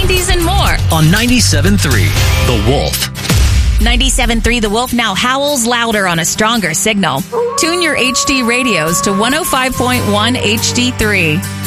oldies, and more. On 97.3, The Wolf. 97.3 The Wolf now howls louder on a stronger signal. Tune your HD radios to 105.1 HD3.